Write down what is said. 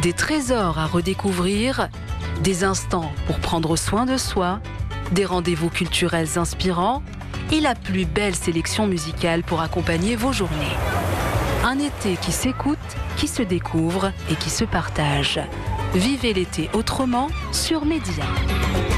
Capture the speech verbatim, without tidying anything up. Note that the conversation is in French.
Des trésors à redécouvrir, des instants pour prendre soin de soi, des rendez-vous culturels inspirants et la plus belle sélection musicale pour accompagner vos journées. Un été qui s'écoute, qui se découvre et qui se partage. Vivez l'été autrement sur Média.